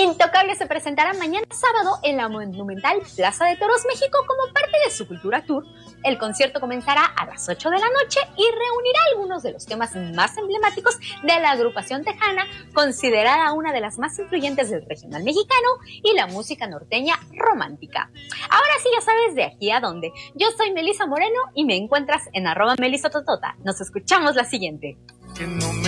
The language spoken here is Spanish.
Intocable se presentará mañana sábado en la monumental Plaza de Toros México como parte de su Cultura Tour. El concierto comenzará a las 8 de la noche y reunirá algunos de los temas más emblemáticos de la agrupación tejana, considerada una de las más influyentes del regional mexicano y la música norteña romántica. Ahora sí ya sabes de aquí a dónde. Yo soy Melissa Moreno y me encuentras en @melisototota. Nos escuchamos la siguiente.